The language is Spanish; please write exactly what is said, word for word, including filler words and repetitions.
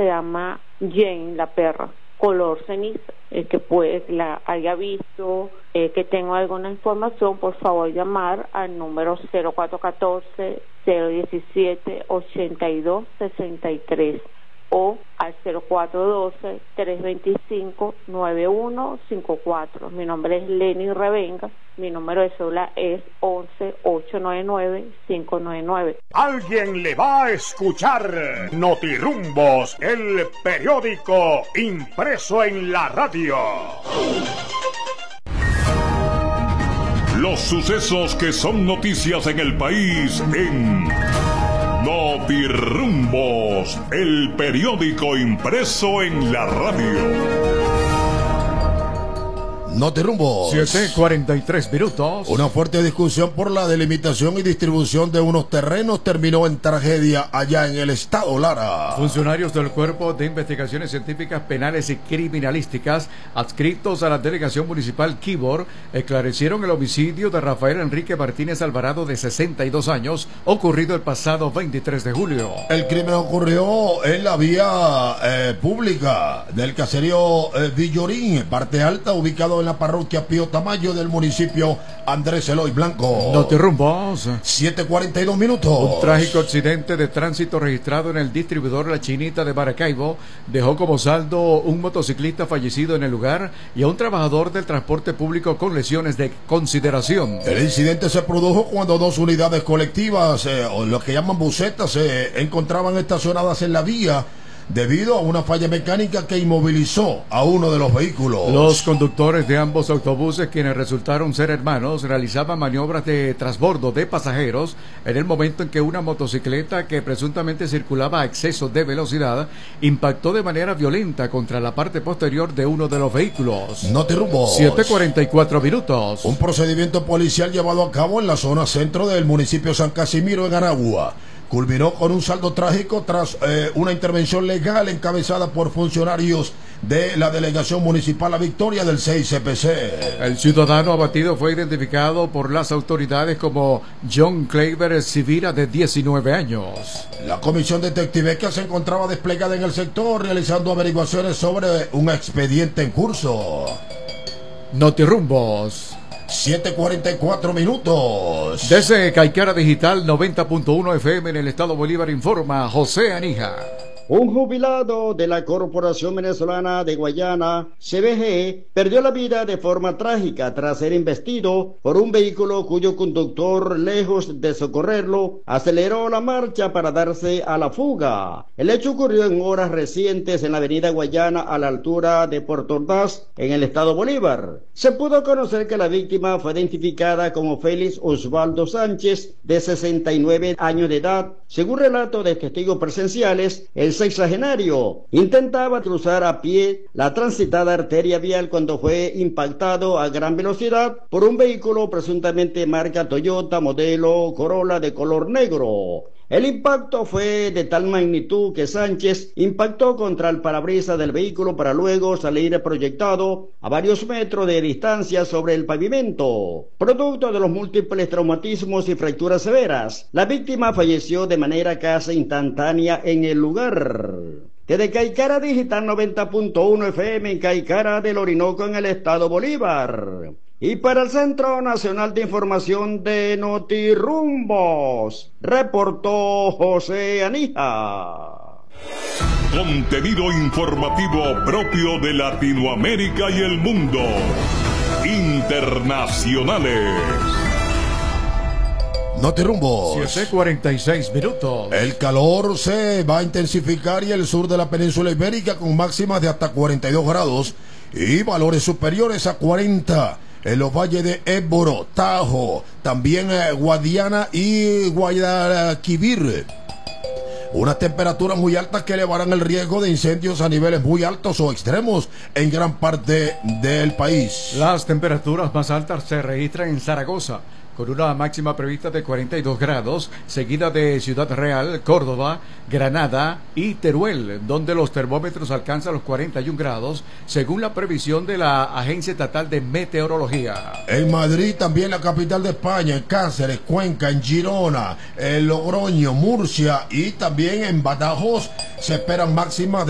se llama Jane, la perra, color ceniza. El que pues la haya visto, eh, que tenga alguna información, por favor llamar al número cero cuatro uno cuatro, cero uno siete, ocho dos seis tres o al cero cuatro uno dos, tres dos cinco, nueve uno cinco cuatro. Mi nombre es Lenny Revenga, mi número de cédula es once, ocho nueve nueve, cinco nueve nueve. Alguien le va a escuchar. Notirumbos, el periódico impreso en la radio. Los sucesos que son noticias en el país en Notirumbos, el periódico impreso en la radio. Notirumbos. siete cuarenta y tres minutos. Una fuerte discusión por la delimitación y distribución de unos terrenos terminó en tragedia allá en el estado Lara. Funcionarios del Cuerpo de Investigaciones Científicas Penales y Criminalísticas, adscritos a la Delegación Municipal Quibor, esclarecieron el homicidio de Rafael Enrique Martínez Alvarado, de sesenta y dos años, ocurrido el pasado veintitrés de julio. El crimen ocurrió en la vía eh, pública del caserío eh, Villorín, parte alta, ubicado en la parroquia Pío Tamayo del municipio Andrés Eloy Blanco. Notirumbos. siete cuarenta y dos minutos. Un trágico accidente de tránsito registrado en el distribuidor La Chinita de Maracaibo dejó como saldo un motociclista fallecido en el lugar y a un trabajador del transporte público con lesiones de consideración. El incidente se produjo cuando dos unidades colectivas, eh, o lo que llaman busetas, se eh, encontraban estacionadas en la vía debido a una falla mecánica que inmovilizó a uno de los vehículos. Los conductores de ambos autobuses, quienes resultaron ser hermanos, realizaban maniobras de transbordo de pasajeros en el momento en que una motocicleta que presuntamente circulaba a exceso de velocidad impactó de manera violenta contra la parte posterior de uno de los vehículos. Notirumbos. siete cuarenta y cuatro minutos. Un procedimiento policial llevado a cabo en la zona centro del municipio San Casimiro en Aragua culminó con un saldo trágico tras eh, una intervención legal encabezada por funcionarios de la Delegación Municipal La Victoria del seis C P C. El ciudadano abatido fue identificado por las autoridades como John Kleiber Sivira, de diecinueve años. La comisión detectivesca se encontraba desplegada en el sector realizando averiguaciones sobre un expediente en curso. Notirumbos. siete cuarenta y cuatro minutos. Desde Caicara Digital noventa punto uno F M en el estado Bolívar informa José Anija. Un jubilado de la Corporación Venezolana de Guayana, C B G, perdió la vida de forma trágica tras ser embestido por un vehículo cuyo conductor, lejos de socorrerlo, aceleró la marcha para darse a la fuga. El hecho ocurrió en horas recientes en la avenida Guayana, a la altura de Puerto Ordaz, en el estado Bolívar. Se pudo conocer que la víctima fue identificada como Félix Osvaldo Sánchez, de sesenta y nueve años de edad. Según relatos de testigos presenciales, el sexagenario intentaba cruzar a pie la transitada arteria vial cuando fue impactado a gran velocidad por un vehículo presuntamente marca Toyota modelo Corolla de color negro. El impacto fue de tal magnitud que Sánchez impactó contra el parabrisas del vehículo para luego salir proyectado a varios metros de distancia sobre el pavimento. Producto de los múltiples traumatismos y fracturas severas, la víctima falleció de manera casi instantánea en el lugar. Desde Caicara Digital noventa punto uno F M en Caicara del Orinoco, en el estado Bolívar. Y para el Centro Nacional de Información de Notirumbos, reportó José Anija. Contenido informativo propio de Latinoamérica y el mundo. Internacionales. Notirumbos. siete cuarenta y seis minutos. El calor se va a intensificar y el sur de la península ibérica con máximas de hasta cuarenta y dos grados y valores superiores a cuarenta. En los valles de Éboro, Tajo, también eh, Guadiana y Guadalquivir. Unas temperaturas muy altas que elevarán el riesgo de incendios a niveles muy altos o extremos en gran parte del país. Las temperaturas más altas se registran en Zaragoza, con una máxima prevista de cuarenta y dos grados, seguida de Ciudad Real, Córdoba, Granada y Teruel, donde los termómetros alcanzan los cuarenta y un grados, según la previsión de la Agencia Estatal de Meteorología. En Madrid, también la capital de España, en Cáceres, Cuenca, en Girona, en Logroño, Murcia y también en Badajoz se esperan máximas de